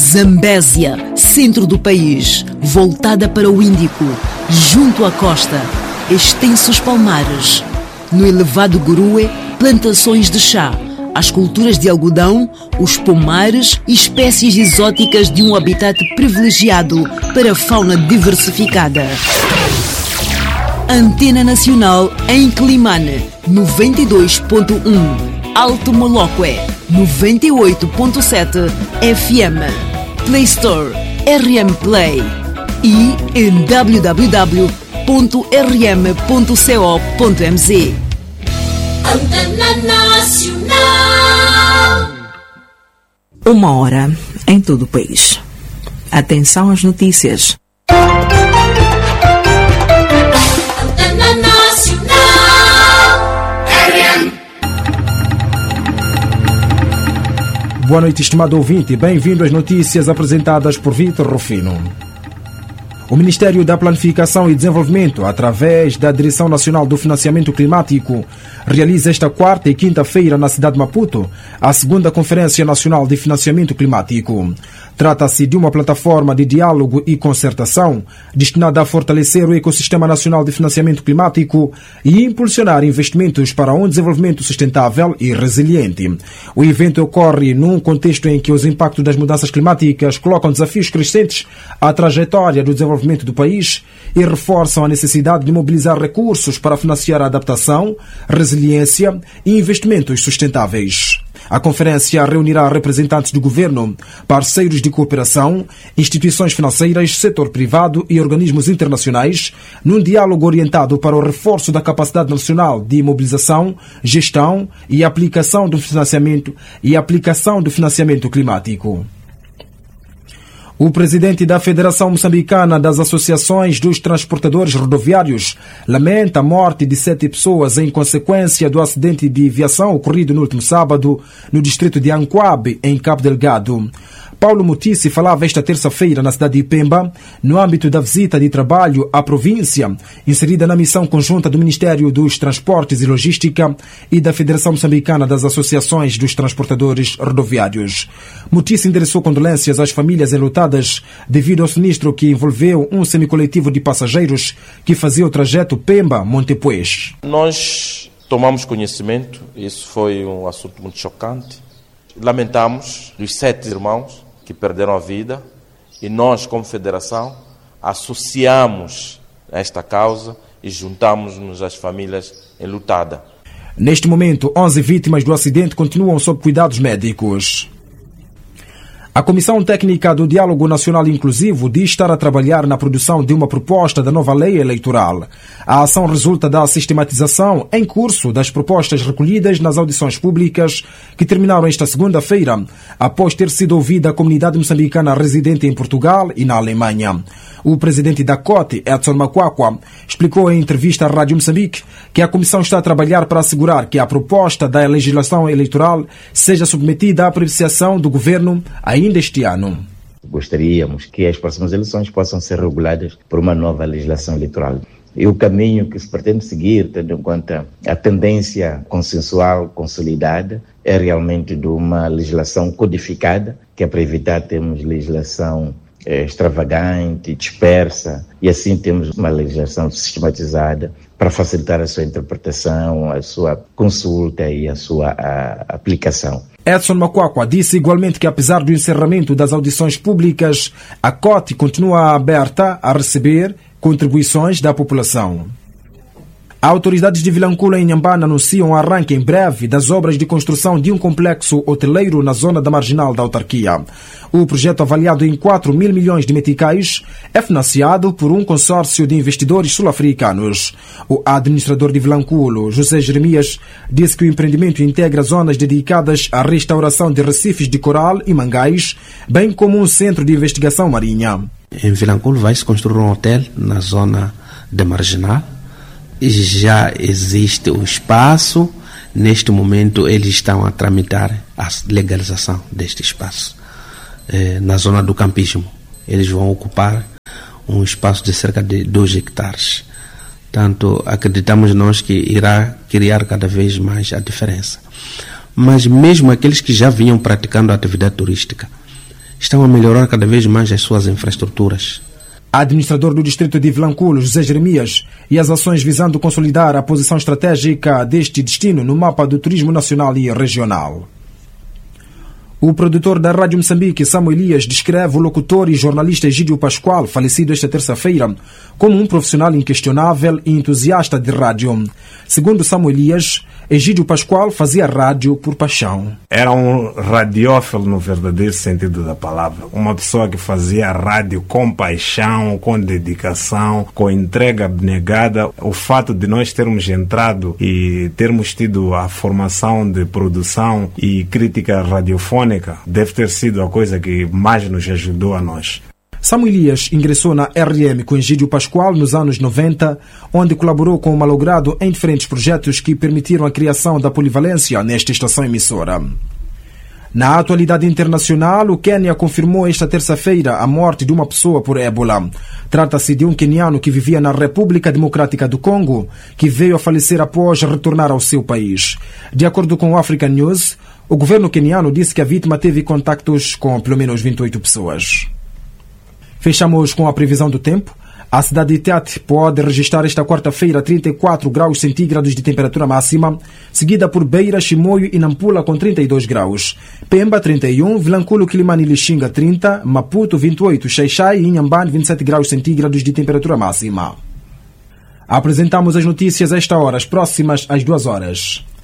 Zambésia, centro do país, voltada para o Índico, junto à costa, extensos palmares. No elevado Gurue, plantações de chá, as culturas de algodão, os pomares e espécies exóticas de um habitat privilegiado para a fauna diversificada. Antena Nacional em Climane, 92.1. Alto Moloque, 98.7 FM. Play Store, RM Play. E em www.rm.co.mz. Antena Nacional. 1h em todo o país. Atenção às notícias. Antena Nacional. RM. Boa noite, estimado ouvinte. Bem-vindo às notícias apresentadas por Vítor Rufino. O Ministério da Planificação e Desenvolvimento, através da Direção Nacional do Financiamento Climático, realiza esta quarta e quinta-feira na cidade de Maputo a segunda Conferência Nacional de Financiamento Climático. Trata-se de uma plataforma de diálogo e concertação destinada a fortalecer o ecossistema nacional de financiamento climático e impulsionar investimentos para um desenvolvimento sustentável e resiliente. O evento ocorre num contexto em que os impactos das mudanças climáticas colocam desafios crescentes à trajetória do desenvolvimento do país e reforçam a necessidade de mobilizar recursos para financiar a adaptação, resiliência e investimentos sustentáveis. A conferência reunirá representantes do governo, parceiros de cooperação, instituições financeiras, setor privado e organismos internacionais, num diálogo orientado para o reforço da capacidade nacional de mobilização, gestão e aplicação do financiamento climático. O presidente da Federação Moçambicana das Associações dos Transportadores Rodoviários lamenta a morte de 7 pessoas em consequência do acidente de viação ocorrido no último sábado no distrito de Anquabe, em Cabo Delgado. Paulo Mutici falava esta terça-feira na cidade de Pemba, no âmbito da visita de trabalho à província, inserida na missão conjunta do Ministério dos Transportes e Logística e da Federação Moçambicana das Associações dos Transportadores Rodoviários. Mutici endereçou condolências às famílias enlutadas devido ao sinistro que envolveu um semicoletivo de passageiros que fazia o trajeto Pemba-Montepuez. Nós tomamos conhecimento, isso foi um assunto muito chocante. Lamentamos os 7 irmãos que perderam a vida e nós, como federação, associamos a esta causa e juntamos-nos às famílias enlutadas. Neste momento, 11 vítimas do acidente continuam sob cuidados médicos. A Comissão Técnica do Diálogo Nacional Inclusivo diz estar a trabalhar na produção de uma proposta da nova lei eleitoral. A ação resulta da sistematização em curso das propostas recolhidas nas audições públicas que terminaram esta segunda-feira, após ter sido ouvida a comunidade moçambicana residente em Portugal e na Alemanha. O presidente da COTE, Edson Macuacua, explicou em entrevista à Rádio Moçambique que a Comissão está a trabalhar para assegurar que a proposta da legislação eleitoral seja submetida à apreciação do Governo ainda este ano. Gostaríamos que as próximas eleições possam ser reguladas por uma nova legislação eleitoral. E o caminho que se pretende seguir, tendo em conta a tendência consensual consolidada, é realmente de uma legislação codificada, que é para evitar termos legislação extravagante, dispersa, e assim temos uma legislação sistematizada para facilitar a sua interpretação, a sua consulta e a sua aplicação. Edson Macuacua disse igualmente que, apesar do encerramento das audições públicas, a COTE continua aberta a receber contribuições da população. Autoridades de Vilankula, em Inhambane, anunciam o arranque em breve das obras de construção de um complexo hoteleiro na zona da marginal da autarquia. O projeto, avaliado em 4 mil milhões de meticais, é financiado por um consórcio de investidores sul-africanos. O administrador de Vilankulo, José Jeremias, disse que o empreendimento integra zonas dedicadas à restauração de recifes de coral e mangais, bem como um centro de investigação marinha. Em Vilankulo vai-se construir um hotel na zona da marginal. Já existe o espaço, neste momento eles estão a tramitar a legalização deste espaço. Na zona do campismo, eles vão ocupar um espaço de cerca de 2 hectares. Portanto, acreditamos nós que irá criar cada vez mais a diferença. Mas mesmo aqueles que já vinham praticando a atividade turística, estão a melhorar cada vez mais as suas infraestruturas. Administrador do distrito de Vilanculo, José Jeremias, e as ações visando consolidar a posição estratégica deste destino no mapa do turismo nacional e regional. O produtor da Rádio Moçambique, Samuel Elias, descreve o locutor e jornalista Egídio Pascoal, falecido esta terça-feira, como um profissional inquestionável e entusiasta de rádio. Segundo Samuel Elias, Egídio Pascoal fazia rádio por paixão. Era um radiófilo no verdadeiro sentido da palavra. Uma pessoa que fazia rádio com paixão, com dedicação, com entrega abnegada. O fato de nós termos entrado e termos tido a formação de produção e crítica radiofônica deve ter sido a coisa que mais nos ajudou a nós. Samuel Elias ingressou na RM com Egídio Pascoal nos anos 90, onde colaborou com o malogrado em diferentes projetos que permitiram a criação da polivalência nesta estação emissora. Na atualidade internacional, o Quênia confirmou esta terça-feira a morte de uma pessoa por ébola. Trata-se de um queniano que vivia na República Democrática do Congo, que veio a falecer após retornar ao seu país. De acordo com o African News, o governo queniano disse que a vítima teve contactos com pelo menos 28 pessoas. Fechamos com a previsão do tempo. A cidade de Tete pode registrar esta quarta-feira 34 graus centígrados de temperatura máxima, seguida por Beira, Chimoio e Nampula com 32 graus. Pemba 31, Vilanculo, Quilimane e Lixinga 30, Maputo 28, Xaixai e Inhambane 27 graus centígrados de temperatura máxima. Apresentamos as notícias a esta hora, as próximas às 2 horas.